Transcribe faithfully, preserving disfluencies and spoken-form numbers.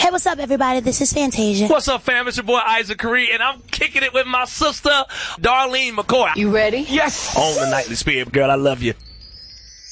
Hey, what's up, everybody? This is Fantasia. What's up, fam? It's your boy Isaac Curry, and I'm kicking it with my sister, Darlene McCoy. You ready? Yes! On the Nightly Spirit. Girl, I love you.